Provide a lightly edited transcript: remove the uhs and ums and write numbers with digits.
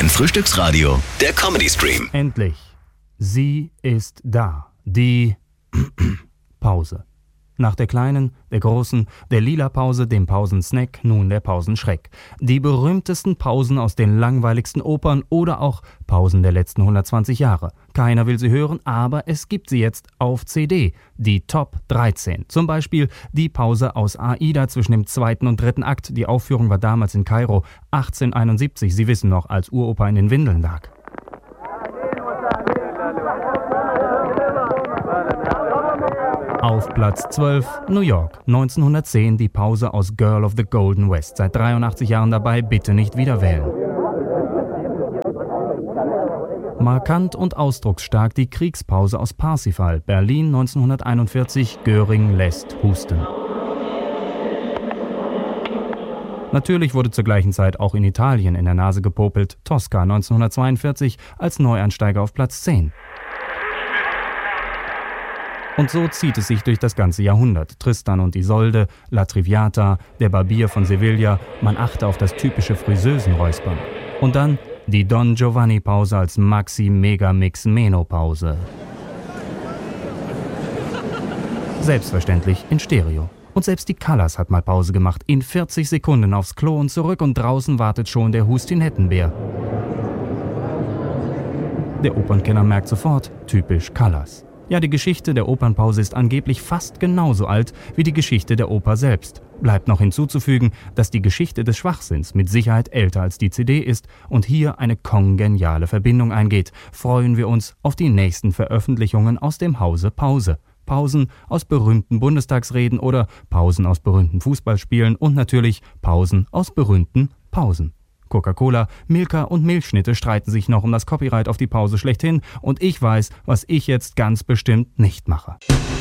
Dein Frühstücksradio, der Comedy-Stream. Endlich. Sie ist da. Die Pause. Nach der kleinen, der großen, der lila Pause, dem Pausensnack, nun der Pausenschreck. Die berühmtesten Pausen aus den langweiligsten Opern oder auch Pausen der letzten 120 Jahre. Keiner will sie hören, aber es gibt sie jetzt auf CD. Die Top 13. Zum Beispiel die Pause aus Aida zwischen dem 2. und 3. Akt. Die Aufführung war damals in Kairo 1871. Sie wissen noch, als Uropa in den Windeln lag. Auf Platz 12, New York, 1910, die Pause aus Girl of the Golden West. Seit 83 Jahren dabei, bitte nicht wieder wählen. Markant und ausdrucksstark die Kriegspause aus Parsifal, Berlin 1941, Göring lässt husten. Natürlich wurde zur gleichen Zeit auch in Italien in der Nase gepopelt, Tosca 1942 als Neueinsteiger auf Platz 10. Und so zieht es sich durch das ganze Jahrhundert. Tristan und Isolde, La Traviata, der Barbier von Sevilla, man achte auf das typische Friseusenräuspern. Und dann die Don Giovanni-Pause als Maxi-Mega-Mix-Meno-Pause. Selbstverständlich in Stereo. Und selbst die Callas hat mal Pause gemacht. In 40 Sekunden aufs Klo und zurück und draußen wartet schon der Hustinettenbär. Der Opernkenner merkt sofort, typisch Callas. Ja, die Geschichte der Opernpause ist angeblich fast genauso alt wie die Geschichte der Oper selbst. Bleibt noch hinzuzufügen, dass die Geschichte des Schwachsinns mit Sicherheit älter als die CD ist und hier eine kongeniale Verbindung eingeht. Freuen wir uns auf die nächsten Veröffentlichungen aus dem Hause Pause. Pausen aus berühmten Bundestagsreden oder Pausen aus berühmten Fußballspielen und natürlich Pausen aus berühmten Pausen. Coca-Cola, Milka und Milchschnitte streiten sich noch um das Copyright auf die Pause schlechthin und ich weiß, was ich jetzt ganz bestimmt nicht mache.